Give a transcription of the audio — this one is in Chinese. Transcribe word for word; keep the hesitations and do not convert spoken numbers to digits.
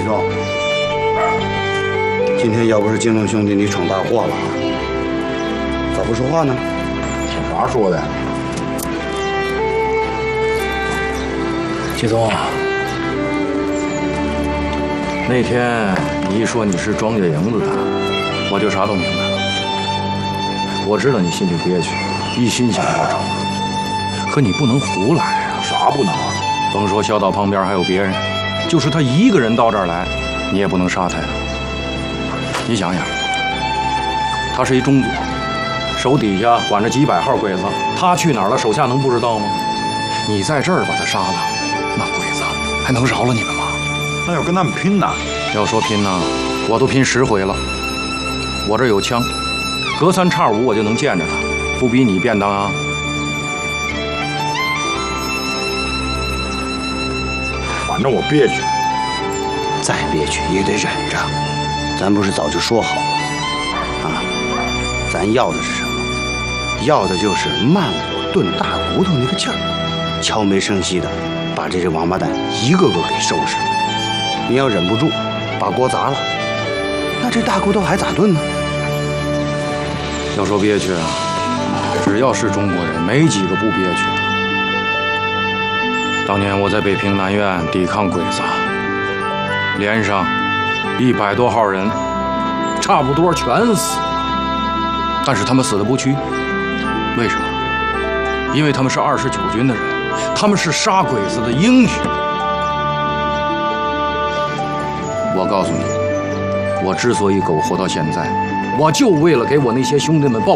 兄，今天要不是金龙兄弟你闯大祸了啊，咋不说话呢？ 听啥说的？ 季总，那天你一说你是庄家营子的，我就啥都明白了。我知道你心里憋屈，一心想报仇，可你不能胡来啊！ 啥不能啊？ 甭说小岛旁边还有别人，就是他一个人到这儿来，你也不能杀他呀。你想想，他是一中佐，手底下管着几百号鬼子，他去哪儿了，手下能不知道吗？你在这儿把他杀了，那鬼子还能饶了你们吗？ 那要跟他们拼呢？ 要说拼呢，我都拼十回了。我这有枪，隔三差五我就能见着他，不比你便当啊？ 反正我憋屈， 再憋屈也得忍着。咱不是早就说好了啊？咱要的是什么？要的就是慢火炖大骨头那个劲儿，悄没声息的把这些王八蛋一个个给收拾。你要忍不住把锅砸了，那这大骨头还咋炖呢？ 要说憋屈啊，只要是中国人，没几个不憋屈的。当年我在北平南苑抵抗鬼子，连上一百多号人，差不多全死，但是他们死得不屈，为什么？因为他们是二十九军的人，他们是杀鬼子的英雄。我告诉你，我之所以苟活到现在，我就为了给我那些兄弟们报